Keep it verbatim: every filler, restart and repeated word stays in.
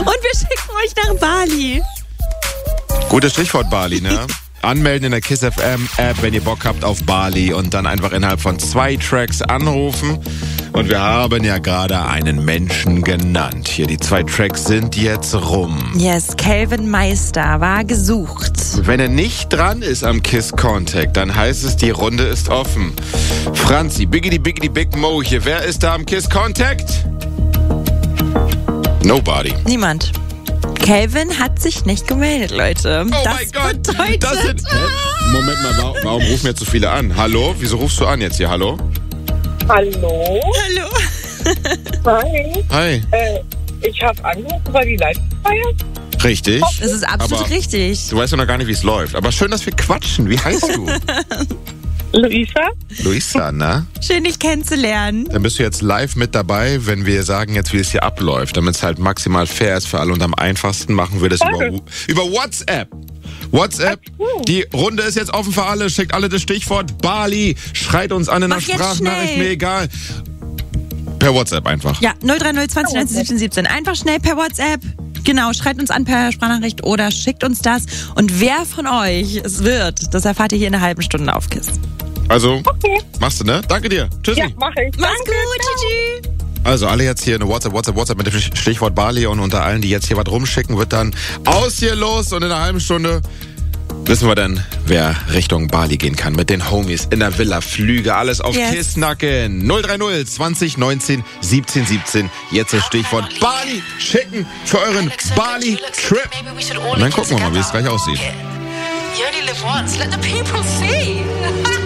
wir schicken euch nach Bali. Gutes Stichwort Bali, ne? Anmelden in der Kiss F M App, wenn ihr Bock habt auf Bali und dann einfach innerhalb von zwei Tracks anrufen. Und wir haben ja gerade einen Menschen genannt. Hier, die zwei Tracks sind jetzt rum. Yes, Calvin Meister war gesucht. Wenn er nicht dran ist am Kiss Contact, dann heißt es, die Runde ist offen. Franzi, Biggity Biggity Big Mo hier. Wer ist da am Kiss Contact? Nobody. Niemand. Calvin hat sich nicht gemeldet, Leute. Oh das mein Gott. bedeutet... Das sind, Hä? Moment mal, warum, warum rufen jetzt so viele an? Hallo? Wieso rufst du an jetzt hier? Hallo? Hallo? Hallo. Hi. Hi. Äh, ich habe angerufen, weil die live feiert. Richtig. Das ist absolut Aber richtig. Du weißt ja noch gar nicht, wie es läuft. Aber schön, dass wir quatschen. Wie heißt du? Luisa? Luisa, na? Schön, dich kennenzulernen. Dann bist du jetzt live mit dabei, wenn wir sagen jetzt, wie es hier abläuft, damit es halt maximal fair ist für alle. Und am einfachsten machen wir das über, über WhatsApp. WhatsApp, die Runde ist jetzt offen für alle. Schickt alle das Stichwort Bali. Schreit uns an in der Mach jetzt Sprachnachricht, schnell. mir egal. Per WhatsApp einfach. Ja, null drei null zwanzig neunzehn siebzehn siebzehn. Einfach schnell per WhatsApp. Genau, schreibt uns an per Sprachnachricht oder schickt uns das. Und wer von euch es wird, das erfahrt ihr hier in einer halben Stunde auf Kiss. Also, Okay. machst du, ne? Danke dir. Tschüssi. Ja, mach ich. Mach's Danke. gut, tschüssi. Also alle jetzt hier eine WhatsApp, WhatsApp, WhatsApp mit dem Stichwort Bali und unter allen, die jetzt hier was rumschicken, wird dann aus hier los und in einer halben Stunde wissen wir dann, wer Richtung Bali gehen kann. Mit den Homies in der Villa, Flüge, alles auf Yes. Kissnacken. null drei null zwanzig neunzehn siebzehn siebzehn. Jetzt das Stichwort Bali schicken für euren Bali-Trip. Und dann gucken wir mal, wie es gleich aussieht. You only live once. Let the people see.